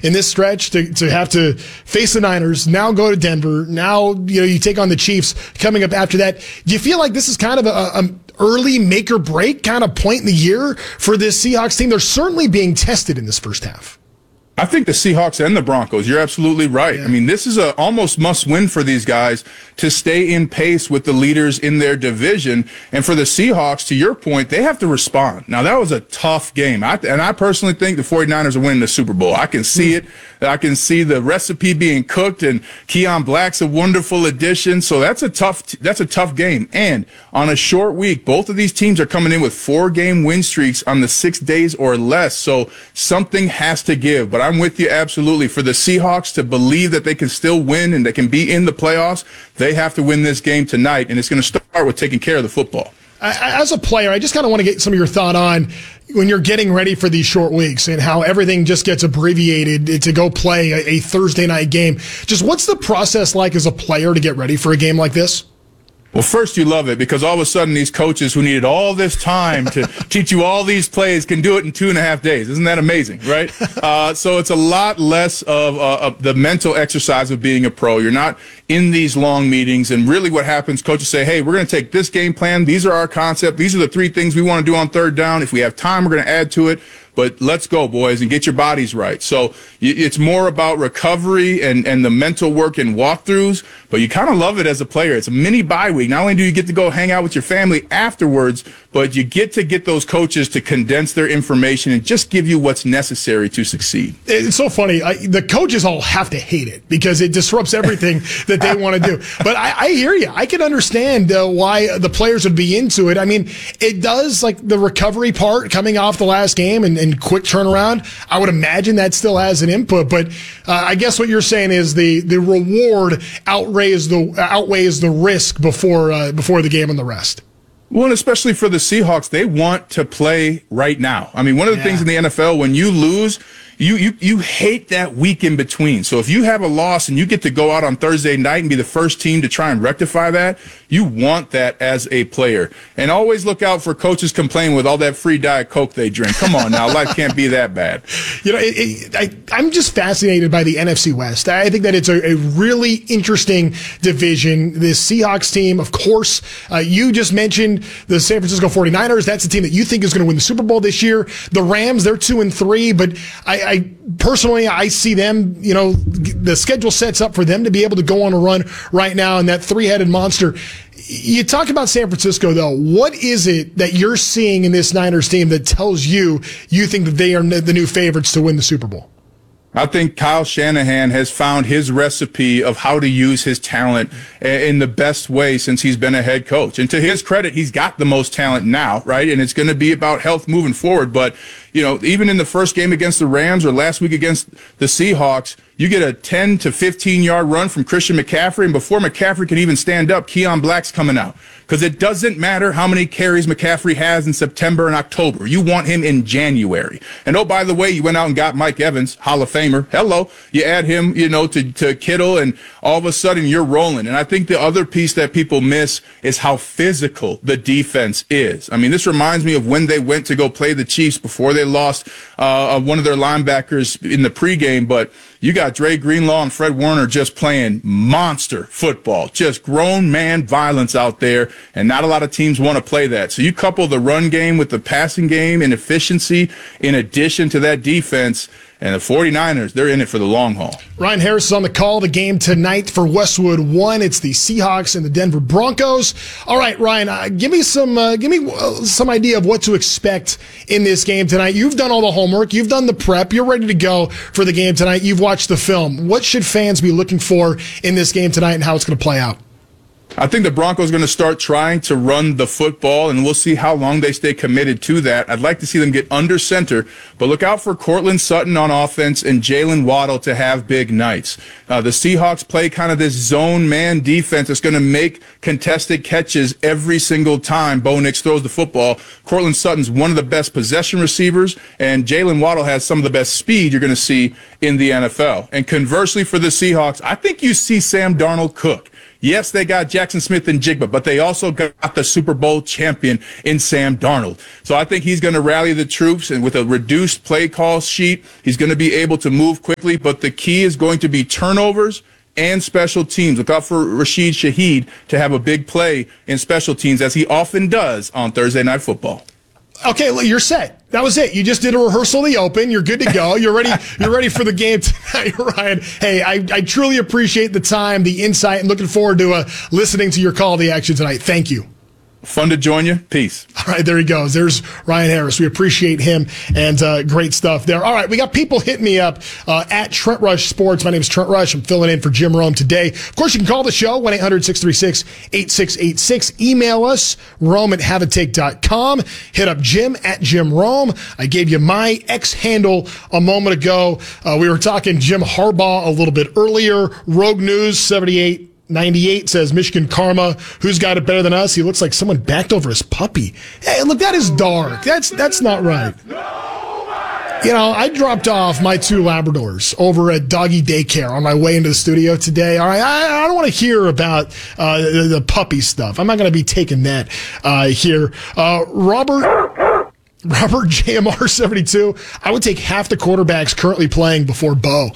in this stretch to have to face the Niners, now go to Denver, now you take on the Chiefs coming up after that. Do you feel like this is kind of a early make or break kind of point in the year for this Seahawks team? They're certainly being tested in this first half. I think the Seahawks and the Broncos, you're absolutely right. Yeah. I mean, this is a almost must-win for these guys to stay in pace with the leaders in their division. And for the Seahawks, to your point, they have to respond. Now, that was a tough game. I personally think the 49ers are winning the Super Bowl. I can see it. I can see the recipe being cooked, and Keon Black's a wonderful addition. So that's a tough game. And on a short week, both of these teams are coming in with 4-game win streaks on the 6 days or less. So something has to give. But I'm with you absolutely. For the Seahawks to believe that they can still win and they can be in the playoffs, they have to win this game tonight, and it's going to start with taking care of the football. As a player, I just kind of want to get some of your thought on when you're getting ready for these short weeks and how everything just gets abbreviated to go play a Thursday night game. Just what's the process like as a player to get ready for a game like this? Well, first, you love it because all of a sudden these coaches who needed all this time to teach you all these plays can do it in 2.5 days. Isn't that amazing, right? So it's a lot less of the mental exercise of being a pro. You're not in these long meetings, and really what happens, coaches say, hey, we're going to take this game plan. These are our concept. These are the 3 things we want to do on third down. If we have time, we're going to add to it. But let's go, boys, and get your bodies right. So it's more about recovery and the mental work and walkthroughs, but you kind of love it as a player. It's a mini bye week. Not only do you get to go hang out with your family afterwards, but you get to get those coaches to condense their information and just give you what's necessary to succeed. It's so funny. The coaches all have to hate it because it disrupts everything that they want to do. But I hear you. I can understand why the players would be into it. I mean, it does, like the recovery part coming off the last game and quick turnaround. I would imagine that still has an input. But I guess what you're saying is the reward outweighs the risk before the game and the rest. Well, and especially for the Seahawks, they want to play right now. I mean, one of the things in the NFL, when you lose, you hate that week in between. So if you have a loss and you get to go out on Thursday night and be the first team to try and rectify that, you want that as a player. And always look out for coaches complaining with all that free Diet Coke they drink. Come on now, life can't be that bad. I'm just fascinated by the NFC West. I think that it's a really interesting division. The Seahawks team, of course, you just mentioned the San Francisco 49ers. That's the team that you think is going to win the Super Bowl this year. The Rams, they're 2-3, but I personally, I see them, the schedule sets up for them to be able to go on a run right now, and that 3-headed monster. You talk about San Francisco, though. What is it that you're seeing in this Niners team that tells you think that they are the new favorites to win the Super Bowl? I think Kyle Shanahan has found his recipe of how to use his talent in the best way since he's been a head coach. And to his credit, he's got the most talent now, right? And it's going to be about health moving forward. But, even in the first game against the Rams or last week against the Seahawks, you get a 10 to 15-yard run from Christian McCaffrey, and before McCaffrey can even stand up, Keon Black's coming out. Because it doesn't matter how many carries McCaffrey has in September and October. You want him in January. And, oh, by the way, you went out and got Mike Evans, Hall of Famer. Hello. You add him, to Kittle, and all of a sudden you're rolling. And I think the other piece that people miss is how physical the defense is. I mean, this reminds me of when they went to go play the Chiefs before they lost one of their linebackers in the pregame, but you got Dre Greenlaw and Fred Warner just playing monster football, just grown man violence out there, and not a lot of teams want to play that. So you couple the run game with the passing game and efficiency in addition to that defense, and the 49ers, they're in it for the long haul. Ryan Harris is on the call. The game tonight for Westwood 1. It's the Seahawks and the Denver Broncos. All right, Ryan, give me some idea of what to expect in this game tonight. You've done all the homework. You've done the prep. You're ready to go for the game tonight. You've watched the film. What should fans be looking for in this game tonight and how it's going to play out? I think the Broncos are going to start trying to run the football, and we'll see how long they stay committed to that. I'd like to see them get under center, but look out for Courtland Sutton on offense and Jalen Waddle to have big nights. The Seahawks play kind of this zone man defense that's going to make contested catches every single time Bo Nix throws the football. Courtland Sutton's one of the best possession receivers, and Jalen Waddle has some of the best speed you're going to see in the NFL. And conversely for the Seahawks, I think you see Sam Darnold cook. Yes, they got Jackson Smith and Jigba, but they also got the Super Bowl champion in Sam Darnold. So I think he's going to rally the troops, and with a reduced play call sheet, he's going to be able to move quickly. But the key is going to be turnovers and special teams. Look out for Rashid Shaheed to have a big play in special teams, as he often does on Thursday Night Football. Okay, well, you're set. That was it. You just did a rehearsal of the Open. You're good to go. You're ready. You're ready for the game tonight, Ryan. Hey, I truly appreciate the time, the insight, and looking forward to listening to your call to action tonight. Thank you. Fun to join you. Peace. All right, there he goes. There's Ryan Harris. We appreciate him, and great stuff there. All right, we got people hitting me up at Trent Rush Sports. My name is Trent Rush. I'm filling in for Jim Rome today. Of course, you can call the show, 1-800-636-8686. Email us, rome@haveatake.com. Hit up Jim at Jim Rome. I gave you my X handle a moment ago. We were talking Jim Harbaugh a little bit earlier. Rogue News 7898 says, Michigan Karma, who's got it better than us? He looks like someone backed over his puppy. Hey, look, that is dark. That's not right. You know, I dropped off my 2 Labradors over at Doggy Daycare on my way into the studio today. All right, I don't want to hear about the puppy stuff. I'm not going to be taking that here. Robert JMR 72, I would take half the quarterbacks currently playing before Bo.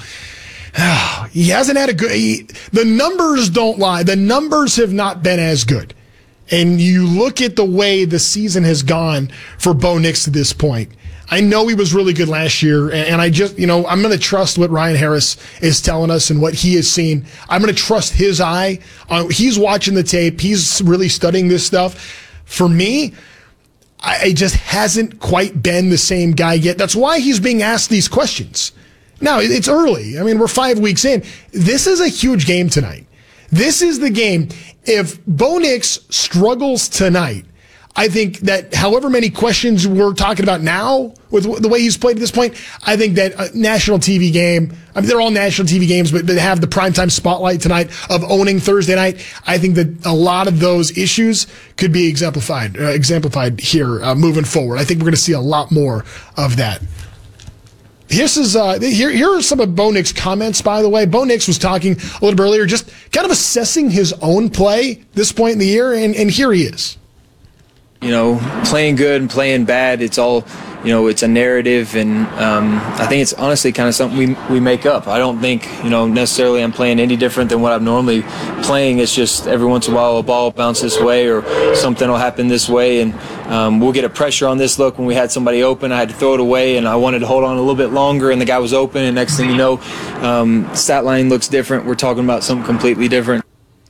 He hasn't had the numbers don't lie. The numbers have not been as good. And you look at the way the season has gone for Bo Nix to this point. I know he was really good last year, and I just, I'm going to trust what Ryan Harris is telling us and what he has seen. I'm going to trust his eye. He's watching the tape. He's really studying this stuff. For me, I just hasn't quite been the same guy yet. That's why he's being asked these questions. Now, it's early. I mean, we're 5 weeks in. This is a huge game tonight. This is the game. If Bo Nix struggles tonight, I think that however many questions we're talking about now with the way he's played at this point, I think that a national TV game, I mean, they're all national TV games, but they have the primetime spotlight tonight of owning Thursday night. I think that a lot of those issues could be exemplified here moving forward. I think we're going to see a lot more of that. Here are some of Bo Nix's comments, by the way. Bo Nix was talking a little bit earlier, just kind of assessing his own play this point in the year, and here he is. Playing good and playing bad, it's all, it's a narrative, and I think it's honestly kind of something we make up. I don't think, necessarily I'm playing any different than what I'm normally playing. It's just every once in a while a ball will bounce this way or something will happen this way, and we'll get a pressure on this look. When we had somebody open, I had to throw it away, and I wanted to hold on a little bit longer, and the guy was open, and next thing you know, stat line looks different. We're talking about something completely different.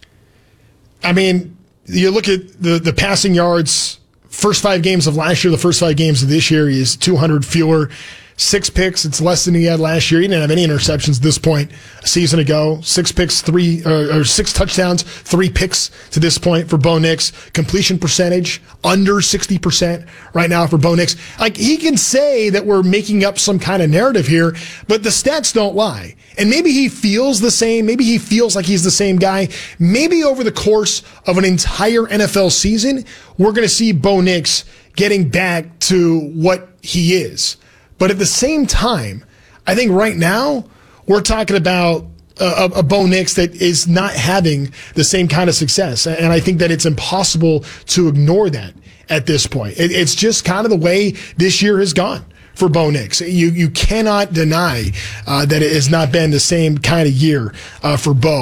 I mean, you look at the passing yards, first 5 games of last year, the first 5 games of this year, he is 200 fewer. 6 picks, it's less than he had last year. He didn't have any interceptions at this point a season ago. 6 picks, 6 touchdowns, 3 picks to this point for Bo Nix. Completion percentage under 60% right now for Bo Nix. Like, he can say that we're making up some kind of narrative here, but the stats don't lie. And maybe he feels the same. Maybe he feels like he's the same guy. Maybe over the course of an entire NFL season, we're going to see Bo Nix getting back to what he is. But at the same time, I think right now we're talking about a Bo Nix that is not having the same kind of success. And I think that it's impossible to ignore that at this point. It's just kind of the way this year has gone for Bo Nix. You cannot deny that it has not been the same kind of year for Bo.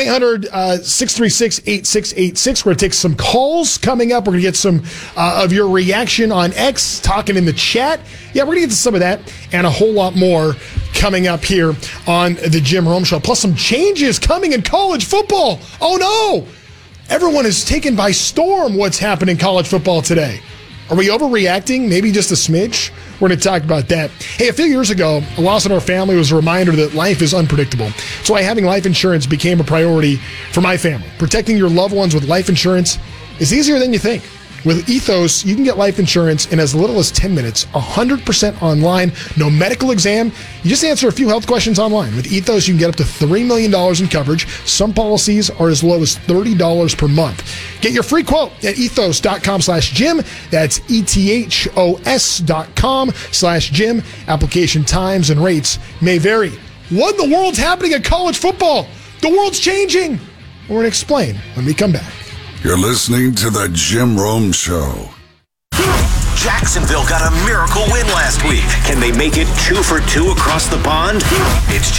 1-800-636-8686. We're going to take some calls coming up. We're going to get some of your reaction on X, talking in the chat. Yeah, we're going to get to some of that and a whole lot more coming up here on the Jim Rome Show. Plus some changes coming in college football. Oh, no! Everyone is taken by storm what's happening in college football today. Are we overreacting? Maybe just a smidge? We're going to talk about that. Hey, a few years ago, a loss in our family was a reminder that life is unpredictable. That's why having life insurance became a priority for my family. Protecting your loved ones with life insurance is easier than you think. With Ethos, you can get life insurance in as little as 10 minutes, 100% online, no medical exam. You just answer a few health questions online. With Ethos, you can get up to $3 million in coverage. Some policies are as low as $30 per month. Get your free quote at ethos.com/Jim. That's ethos.com/Jim. Application times and rates may vary. What in the world's happening at college football? The world's changing. We're going to explain when we come back. You're listening to The Jim Rome Show. Jacksonville got a miracle win last week. Can they make it 2 for 2 across the pond? It's